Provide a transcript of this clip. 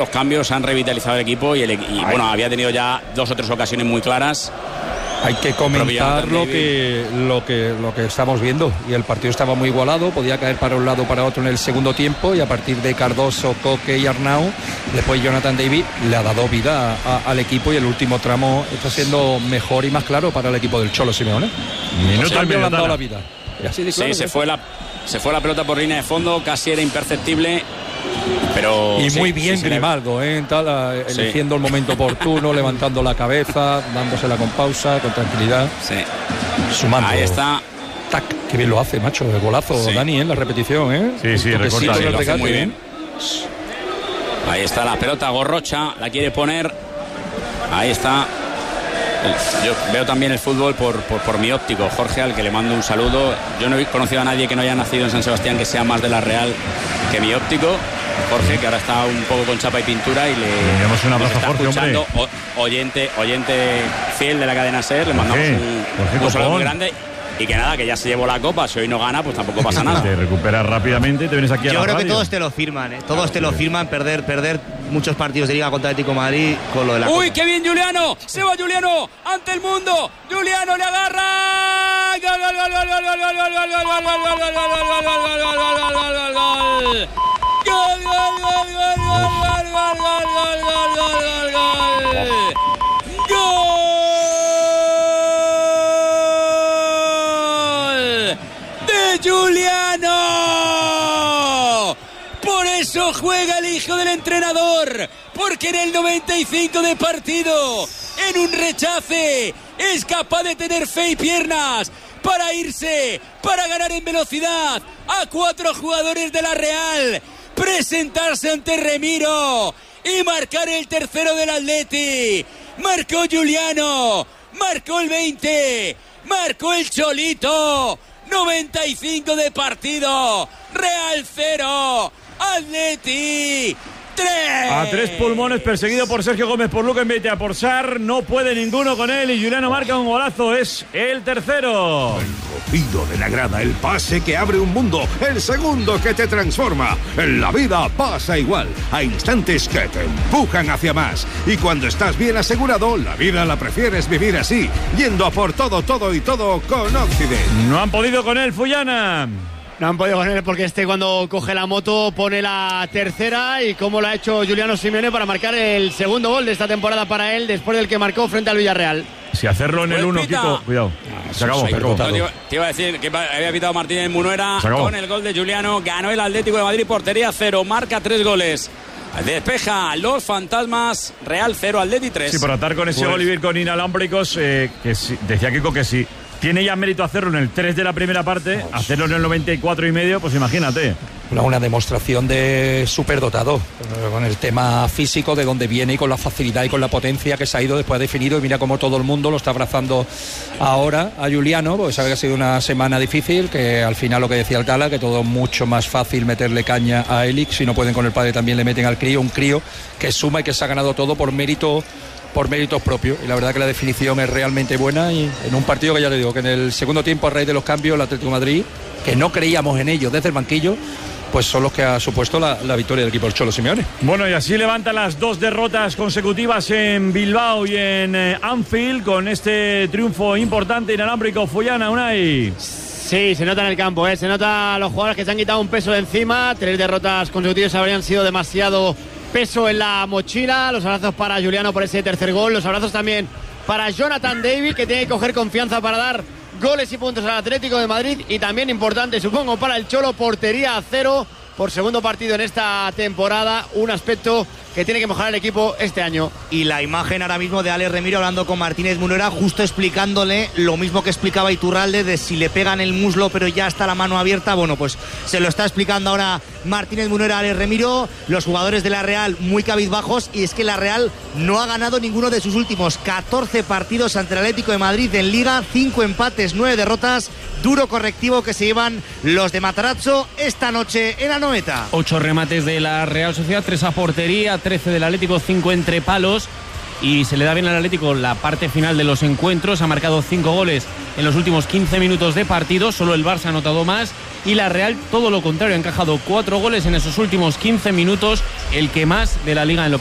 Los cambios han revitalizado el equipo y bueno, había tenido ya 2 o 3 ocasiones muy claras. Hay que comentar lo que estamos viendo, y el partido estaba muy igualado, podía caer para un lado o para otro en el segundo tiempo, y a partir de Cardoso, Coque y Arnau, después Jonathan David le ha dado vida al equipo, y el último tramo está siendo mejor y más claro para el equipo del Cholo Simeone. Minuto al le han dado medio. la vida. Y así de claro, Sí, se fue la pelota por línea de fondo, casi era imperceptible. Pero y muy bien Grimaldo, eligiendo el momento oportuno, levantando la cabeza, dándosela con pausa, con tranquilidad, sumando. Ahí está. Tac, qué bien lo hace, macho, el golazo, Dani, en la repetición, Sí, recorta. Lo hace muy bien. Ahí está la pelota, Gorrocha la quiere poner. Ahí está. Yo veo también el fútbol por mi óptico, Jorge, al que le mando un saludo. Yo no he conocido a nadie que no haya nacido en San Sebastián que sea más de la Real que mi óptico, Jorge, que ahora está un poco con chapa y pintura, y le damos un abrazo a Jorge, escuchando, oyente fiel de la cadena SER. Le mandamos un saludo muy grande. Y que nada, que ya se llevó la copa. Si hoy no gana, pues tampoco pasa nada. Te recuperas rápidamente y te vienes aquí a la radio. Yo creo que todos te lo firman, Todos te lo firman, perder muchos partidos de Liga contra Atlético de Madrid con lo de la ¡Uy, copa. qué bien Juliano! Se va Juliano ante el mundo. Juliano le agarra. ¡Gol, gol, gol, gol, gol, gol, gol, gol, gol, gol, gol, gol, gol, Juliano. Por eso juega el hijo del entrenador, porque en el 95 de partido, en un rechace, es capaz de tener fe y piernas para irse, para ganar en velocidad a 4 jugadores de la Real, presentarse ante Remiro y marcar el tercero del Atleti. Marcó Juliano, marcó el 20, marcó el Cholito. 95 de partido, Real 0, Atleti 3. A 3 pulmones, perseguido por Sergio Gómez, por Lucas Veitia, por Sar, no puede ninguno con él, y Juliano marca un golazo, es el tercero. El rugido de la grada, el pase que abre un mundo, el segundo que te transforma. En la vida pasa igual, hay instantes que te empujan hacia más, y cuando estás bien asegurado, la vida la prefieres vivir así, yendo a por todo y todo con Occident. No han podido con él, Fullana. No han podido con él porque cuando coge la moto pone la tercera, y como lo ha hecho Juliano Simeone para marcar el segundo gol de esta temporada para él, después del que marcó frente al Villarreal. Si hacerlo en el 1, Kiko, cuidado. Se acabó. Te iba a decir que había pitado Martínez Munuera con el gol de Juliano. Ganó el Atlético de Madrid, portería 0, marca 3 goles. Despeja los fantasmas, Real 0, Atleti 3. Sí, por atar con ese gol y ir con inalámbricos, que sí, decía Kiko que sí. Tiene ya mérito hacerlo en el 3 de la primera parte, hacerlo en el 94 y medio, pues imagínate. Una demostración de superdotado, con el tema físico de dónde viene, y con la facilidad y con la potencia que se ha ido después definido, y mira cómo todo el mundo lo está abrazando ahora a Juliano, porque sabe que ha sido una semana difícil, que al final lo que decía el Tala, que todo mucho más fácil meterle caña a Elix, si no pueden con el padre también le meten al crío, un crío que suma y que se ha ganado todo por méritos propios, y la verdad que la definición es realmente buena, y en un partido que ya le digo que en el segundo tiempo, a raíz de los cambios, el Atlético de Madrid, que no creíamos en ellos desde el banquillo, pues son los que ha supuesto la victoria del equipo del Cholo Simeone. Bueno, y así levanta las 2 derrotas consecutivas en Bilbao y en Anfield, con este triunfo importante inalámbrico. Fullana, Unai. Sí, se nota en el campo, se nota a los jugadores que se han quitado un peso de encima. 3 derrotas consecutivas habrían sido demasiado peso en la mochila. Los abrazos para Juliano por ese tercer gol, los abrazos también para Jonathan David, que tiene que coger confianza para dar goles y puntos al Atlético de Madrid, y también importante, supongo, para el Cholo, portería 0 por segundo partido en esta temporada, un aspecto que tiene que mejorar el equipo este año. Y la imagen ahora mismo de Alex Remiro hablando con Martínez Munuera, justo explicándole lo mismo que explicaba Iturralde, de si le pegan el muslo pero ya está la mano abierta. Bueno, pues se lo está explicando ahora Martínez Munuera a Alex Remiro. Los jugadores de la Real muy cabizbajos, y es que la Real no ha ganado ninguno de sus últimos 14 partidos ante el Atlético de Madrid en Liga, 5 empates, 9 derrotas. Duro correctivo que se llevan los de Matarazzo esta noche en Anoeta. 8 remates de la Real Sociedad, 3 a portería, 13 del Atlético, 5 entre palos. y se le da bien al Atlético la parte final de los encuentros. Ha marcado 5 goles en los últimos 15 minutos de partido, solo el Barça ha anotado más, y la Real todo lo contrario, ha encajado 4 goles en esos últimos 15 minutos, el que más de la Liga en lo